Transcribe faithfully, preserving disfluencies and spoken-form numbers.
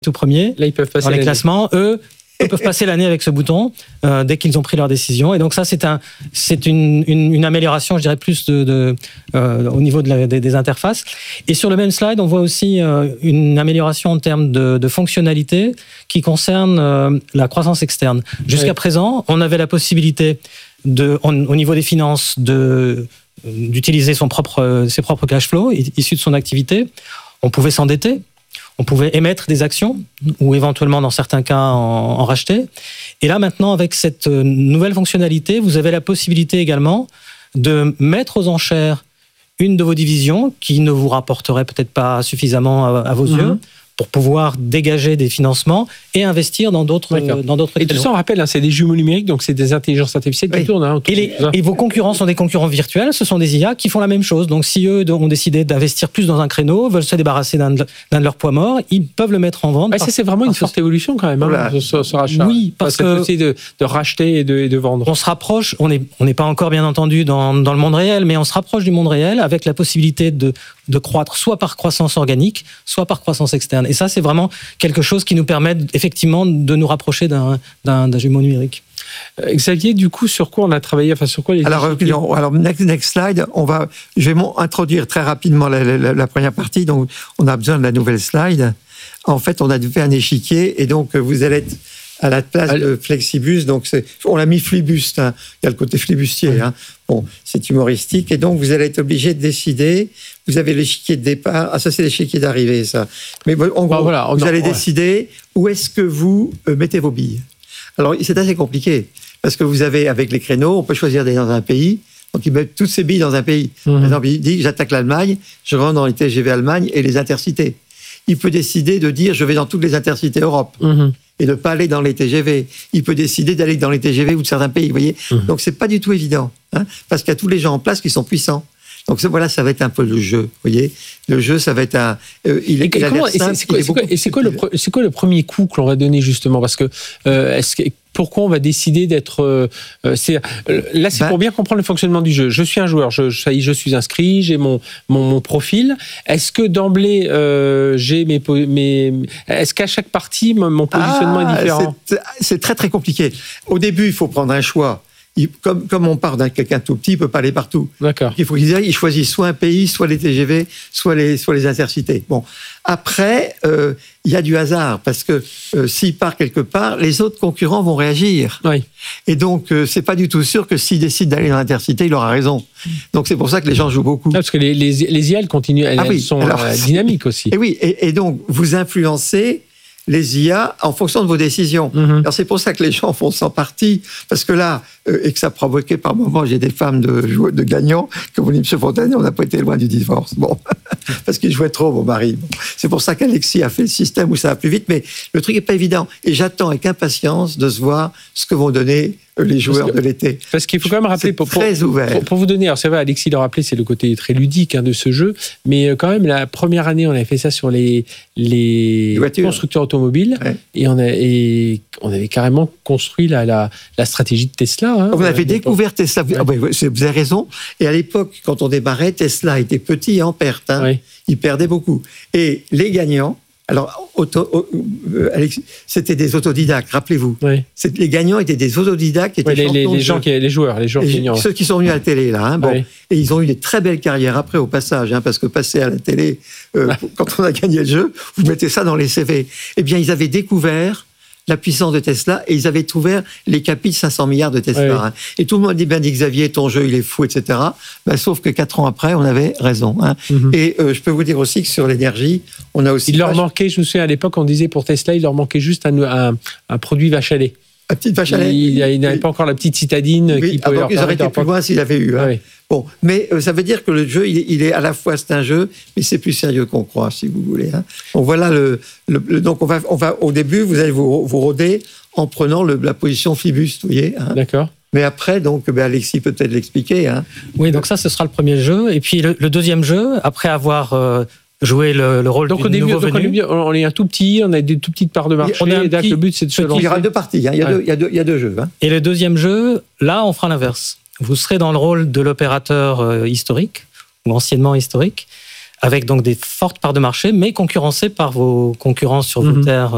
tout premiers Là, ils peuvent passer dans les l'année. classements. Eux, eux peuvent passer l'année avec ce bouton euh, dès qu'ils ont pris leur décision. Et donc ça, c'est, un, c'est une, une, une amélioration, je dirais, plus de, de, euh, au niveau de la, des, des interfaces. Et sur le même slide, on voit aussi euh, une amélioration en termes de, de fonctionnalité qui concerne euh, la croissance externe. Jusqu'à Oui. présent, on avait la possibilité, de, on, au niveau des finances, de, d'utiliser son propre, ses propres cash flows issus de son activité. On pouvait s'endetter. On pouvait émettre des actions ou éventuellement, dans certains cas, en, en racheter. Et là, maintenant, avec cette nouvelle fonctionnalité, vous avez la possibilité également de mettre aux enchères une de vos divisions qui ne vous rapporterait peut-être pas suffisamment à, à vos mmh. yeux pour pouvoir dégager des financements et investir dans d'autres, euh, dans d'autres Et tout ça, on rappelle, hein, c'est des jumeaux numériques, donc c'est des intelligences artificielles qui oui. tournent. Hein, et, les, et vos concurrents sont des concurrents virtuels, ce sont des I A qui font la même chose. Donc si eux ont décidé d'investir plus dans un créneau, veulent se débarrasser d'un de, d'un de leurs poids morts, ils peuvent le mettre en vente. Ah, ça, c'est vraiment une forte évolution quand même, hein, voilà. ce, ce rachat. Oui, parce que... C'est de, de racheter et de, et de vendre. On se rapproche, on n'est on n'est pas encore bien entendu dans, dans le monde réel, mais on se rapproche du monde réel avec la possibilité de, de croître soit par croissance organique, soit par croissance externe. Et ça, c'est vraiment quelque chose qui nous permet effectivement de nous rapprocher d'un, d'un, d'un jumeau numérique. Euh, Xavier, du coup, sur quoi on a travaillé, enfin sur quoi les Alors, euh, alors next, next slide, on va, je vais introduire très rapidement la, la, la première partie. Donc, on a besoin de la nouvelle slide. En fait, on a fait un échiquier et donc vous allez être à la place de Flexibus. Donc, c'est, on l'a mis Flibust. Hein. Il y a le côté flibustier. Hein. Bon, c'est humoristique et donc vous allez être obligé de décider. Vous avez l'échiquier de départ. Ah, ça, c'est l'échiquier d'arrivée, ça. Mais bon, en gros, ah, voilà, vous non, allez ouais. décider où est-ce que vous euh, mettez vos billes. Alors, c'est assez compliqué parce que vous avez, avec les créneaux, on peut choisir d'aller dans un pays. Donc, il met toutes ses billes dans un pays. Mmh. Par exemple, il dit j'attaque l'Allemagne, je rentre dans les T G V Allemagne et les intercités. Il peut décider de dire je vais dans toutes les intercités Europe mmh. et de ne pas aller dans les T G V. Il peut décider d'aller dans les T G V ou de certains pays. Vous voyez mmh. Donc, c'est pas du tout évident hein, parce qu'il y a tous les gens en place qui sont puissants. Donc voilà, ça va être un peu le jeu, vous voyez. Le jeu, ça va être un. Euh, il, et, il a comment, l'air simple, et c'est, c'est, quoi, c'est, quoi, et c'est, quoi le, c'est quoi le premier coup que l'on va donner justement ? Parce que, euh, est-ce que pourquoi on va décider d'être euh, c'est, euh, là, c'est ben, pour bien comprendre le fonctionnement du jeu. Je suis un joueur, je, ça y est, je suis inscrit, j'ai mon mon, mon profil. Est-ce que d'emblée, euh, j'ai mes, mes est-ce qu'à chaque partie, mon positionnement ah, est différent ? c'est, c'est très très compliqué. Au début, il faut prendre un choix. Il, comme, comme on part d'un quelqu'un tout petit, il ne peut pas aller partout. D'accord. Il faut qu'il il choisisse soit un pays, soit les T G V, soit les, soit les intercités. Bon. Après, euh, il y a du hasard, parce que euh, s'il part quelque part, les autres concurrents vont réagir. Oui. Et donc, euh, c'est pas du tout sûr que s'il décide d'aller dans l'intercité, il aura raison. Donc, c'est pour ça que les gens jouent beaucoup. Ah, parce que les, les, les I A, elles continuent, elles, ah oui, elles sont alors, euh, dynamiques aussi. Et oui, et, et donc, vous influencez les I A en fonction de vos décisions. Mmh. Alors c'est pour ça que les gens font sans partie, parce que là, euh, et que ça provoquait par moments, j'ai des femmes de, joueurs, de gagnants, comme vous dites, M. Fontaine, on n'a pas été loin du divorce. Bon, parce qu'ils jouaient trop, mon mari. Bon. C'est pour ça qu'Alexis a fait le système où ça va plus vite, mais le truc n'est pas évident. Et j'attends avec impatience de se voir ce que vont donner les joueurs que, de l'été. Parce qu'il faut quand même rappeler, pour, très pour, ouvert. Pour, pour vous donner, alors c'est vrai, Alexis l'a rappelé, c'est le côté très ludique hein, de ce jeu, mais quand même, la première année, on avait fait ça sur les, les, les constructeurs automobiles, ouais. et, on a, et on avait carrément construit la, la, la stratégie de Tesla. Hein, vous avez découvert Tesla, ouais. ah, ouais, vous avez raison, et à l'époque, quand on démarrait, Tesla était petit et en perte, hein. ouais. il perdait beaucoup. Et les gagnants, alors, auto, euh, Alex, c'était des autodidactes, rappelez-vous. Oui. C'est, les gagnants étaient des autodidactes. Qui étaient oui, les, les, les, gens qui, les joueurs, les joueurs gagnants. Ceux qui sont venus à la télé, là. Hein, bon. Oui. Et ils ont eu des très belles carrières après, au passage, hein, parce que passer à la télé, euh, ah. quand on a gagné le jeu, vous mettez ça dans les C V. Eh bien, ils avaient découvert la puissance de Tesla et ils avaient trouvé les capitaux de cinq cents milliards de Tesla. Oui. Hein. Et tout le monde dit, ben, dit Xavier, ton jeu, il est fou, et cetera. Ben, sauf que quatre ans après, on avait raison. Hein. Mm-hmm. Et euh, je peux vous dire aussi que sur l'énergie, on a aussi... Il leur manquait, je me souviens, à l'époque, on disait pour Tesla, il leur manquait juste un, un, un produit vache à lait. La petite vache à lait. Il, il n'avait pas encore la petite citadine oui, qui pouvait alors, leur ils auraient été plus loin s'il avait eu. Hein. Oui. Bon, mais euh, ça veut dire que le jeu, il, il est à la fois c'est un jeu, mais c'est plus sérieux qu'on croit, si vous voulez. Hein. Donc voilà le, le, le donc on va, on va au début, vous allez vous, vous rôder en prenant le, la position Flibust, vous voyez. Hein. D'accord. Mais après, donc, ben Alexis peut peut-être l'expliquer. Hein. Oui, donc ça, ce sera le premier jeu. Et puis le, le deuxième jeu, après avoir euh, joué le, le rôle donc, du au début, nouveau donc venu. On est un tout petit, on a des tout petites parts de marché. On a un petit, le but, c'est de se lancer. Il y aura deux parties. Hein. Il, y a ouais. deux, il, y a deux, il y a deux jeux. Hein. Et le deuxième jeu, là, on fera l'inverse. Vous serez dans le rôle de l'opérateur euh, historique, ou anciennement historique, avec donc des fortes parts de marché, mais concurrencé par vos concurrents sur mm-hmm. vos terres